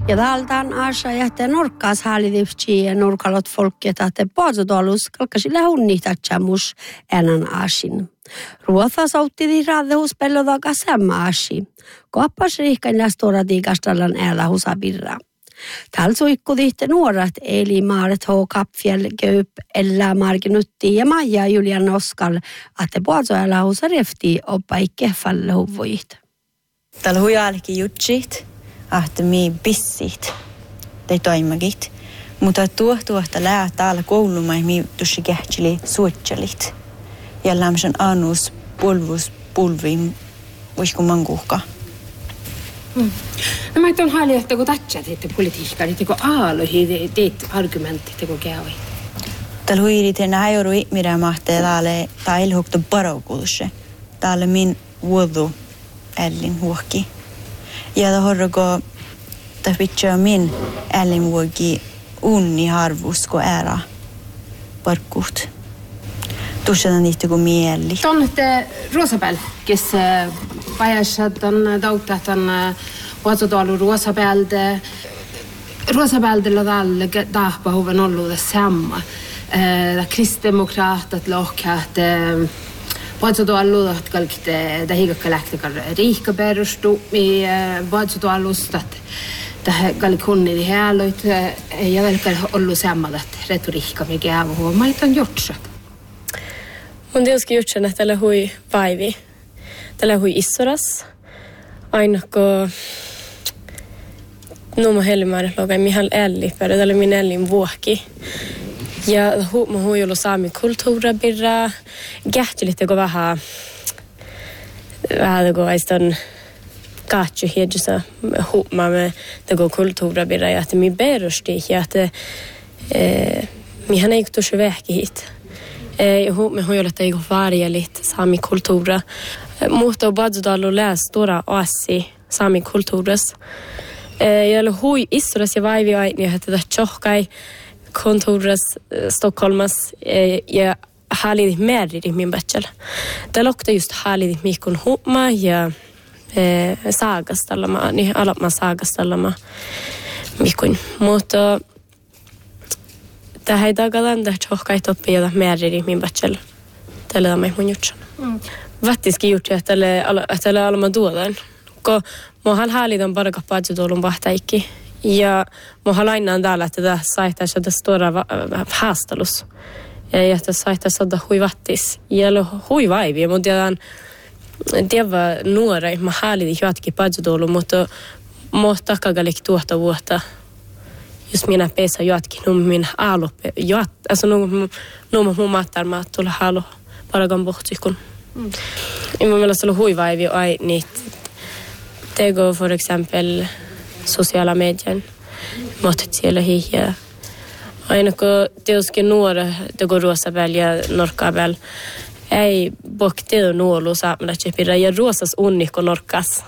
Ja täältään asia jähtee norkkaas häälitipsi ja norkalot folket, että puolestotolus kalkkasille hunnihtatsamus enän asin. Ruotsa sautti raadehus pellotakas samma asi. Koppas riikkain lästora tiikastallan äällä husabirra. Täällä suikkudihte nuoret eli maaret hoo kapfjäl köyp ellää marginutti ja Maija Julian Oskal, että puolestotolus husarefti oppa ikkeffalle huvuit. Täällä huijaallekin jutsit. Että mi bissit te toimagit mutta tuohta lää täällä koulumai mi tuossa kähtsili suotselit ja lämsen annus pulvim voisiko manguhka. No mä on hali että kun tatsat että politiikka että kun aaluhi teet argumentit kun käy. Täällä huirit enää jorui mitä mahtaa täällä ilhukta paraukuusse täällä min vuodu ellin huokki. Ja det horgo ta pitcha min älimvuogi unni harvusko ära parkut. Tuossa niitä kun mieli. Tonne Rosabel, kes vajasat on tautatan vaatsotalu Rosabelde. Rosabeldella tällä tahpahuven ollut samma. Kristdemokraatat lohkat vaatsotalu kalkte dahigakalaktakar riikkaperustu mi vaatsotalustat tähän kalkunni häälöit ja velkal ollut sammalat retoriikka mikä on maitan jotsat. Mun tietysti jutsen, että tällä hui vaivi. Tällä hui issoras. Aina kun nuoma helmäärä logai mihan älli, pero tällä min ällin vuoki. Ja mä hui ollut saami kulttuurabirra. Kähty lite kun vähän kun aiston katsu hiedjussa huuma me teko kulttuurabirra ja että mi berusti ja että mihan ei tuossa vähki hit. Me har ju lite i varjeligt samikultura. Mutta Badzudalu läs stora asi samikulturas. Jag hui issuras ja vaivi aini että tjohkai kontoras Stockholmas ja halidi merri min bachelor. Det lokta just halidi mikon humma ja saagastallama niin alapma saagastallama mikon. Mutta tähän tagalan da tjohkai toppi ja merri min bachelor. Tällä on mun jutsan. Vattiski juttu että tällä alma duodan. Ko mohal halidan bara kapatju dolun vahtaikki. Ja mohal aina täällä että saihtaisi että stora haastalus. Ja että saihtaisi että hui vattis. Ja hui vaivi, mutta tiedä nuora mä halidi jatki patju dolun, mutta mohtakagalik tuota vuotta. Jos minä pesä jatkin min aloppe alltså mun mattarma tulla halo paragon bohtsikon. Imma meillä on hui vaivi ai niitä tego för exempel sociala medier måste siellä hiä. Aina kun tietysti nuora tego Rosabel ja Norkabel ei bokte nuolu saamalla chepira ja Rosas unnikko Norkas.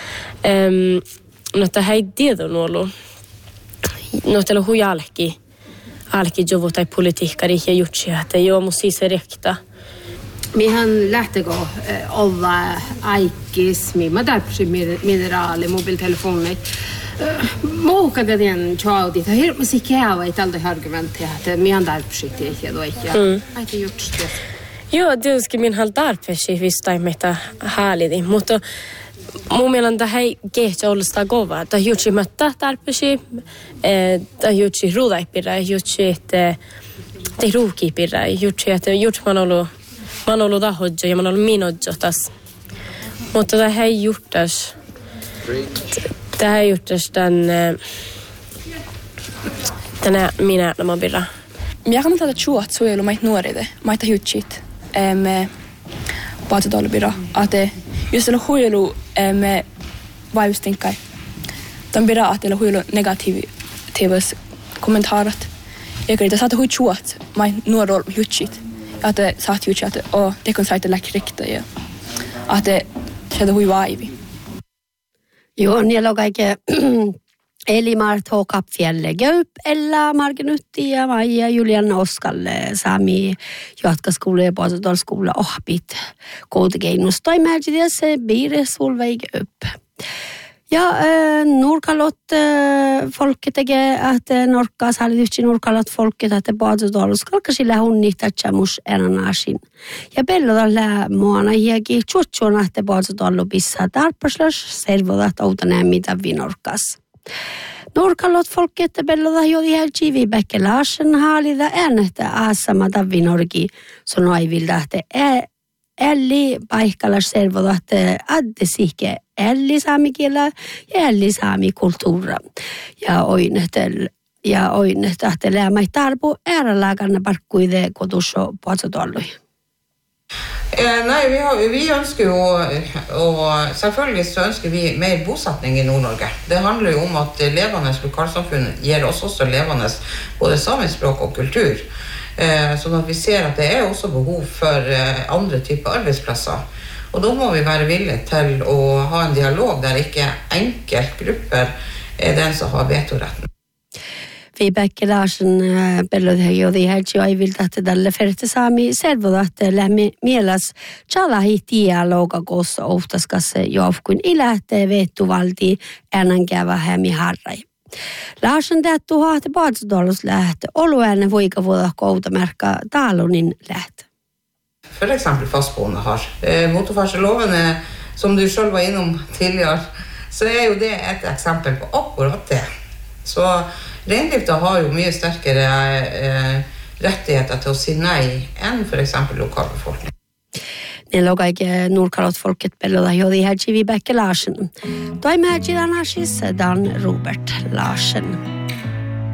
No tämä ei tiedä nuolu. No tällä hui alki jovutai politiikkari ja jutsia, että joo mun siis rekta. Mihän lähtekö olla aikis, mä tarvitsin mineraali, mobiltelefonit. Muukkagadien tjautit, ja hirveästi käy tältä argumentteja, että mihän tarvitsin ja toikkia. Aika jutsia. Joo, tietysti minhän tarvitsin vistain meitä häälidi, mutta mun mielestä tämä ei kehtä olla sitä kovaa. Tämä jutsi mättä tarpeeksi, tämä jutsi ruudaipirra, jutsi, että te ruukipirra, jutsi, että jutsi mä oon ollut tahodjo ja mä oon ollut minodjotas. Mutta tämä ei juttas tänä minä nämä pirra. Jag kan tätä chuot suojelu mait nuoride, maita jutsit me paatodolbira, ate just eller huilu me vaivstinkai. Tämän bira atella huilu negatiivs kommentarat. Eikä niitä saata hui chuot mait nuorol jutsit. Ate saat jutsit ate tekon saita läkirikta ja ate sieltä hui vaivi. Joo, niillä on kaikkea Elimart H-kapfjälle Göyp, Ella Margenutti ja Maija Julian Oskalle Sami jatkaskoulu ja paasotolskoulu ohpit koulutukeinnustoimäärjidessä Biire Solveig Göyp. Ja, Nordkalott folket että Norkkaas hallitsi Nordkalott folket että Paazodolus kalkasilla hunnita mus enanasin. Ja pellolla muana hiegi chuchuona että Paazodollu pissa tarpaslas servodat outanämmitä vinorkas. Nordkalott folket pellolla jo ihan Viibeke Larsen hallita äänettä aasamata vinorgi sonaivilta että Elli paikalla servodat adde sihke elli saamikielä ja elli saamikulttuura. Ja oinnet att lämma tarpo äärelääkarna parkkuide kotusso Paazodollu. Nej, vi ønsker jo, og selvfølgelig så ønsker vi mer bosetning i Nord-Norge. Det handler jo om at levende lokalsamfunn gir oss også levende både samisk språk og kultur. Sånn at vi ser at det også behov for andre typer arbeidsplasser. Og da må vi være villige til å ha en dialog der ikke enkeltgrupper den som har vetoretten. Viibeke Larsen pellodhe jodi helgi aivilta että tälle ferte saami servodat lämmi mielas chalahi dialoga kossa oftaskas joafkun ilähte veettuvalti ennankävä hämi harrai. Larsen täyttu haate Paazodolus lähte oluenne voika voida koutamerkka talunin lähte. For eksempel fastboende har. Motorferdselsloven som du selv var innom tidligere, så jo det et eksempel på akkurat det. Så reindrifta har jo mye sterkere rettigheter til å si nei enn for eksempel lokalbefolkning. Niillä on kaikki Nordkalott-folket pellolla jodi Viibeke Larsen. Toimme Dan Robert Larsen.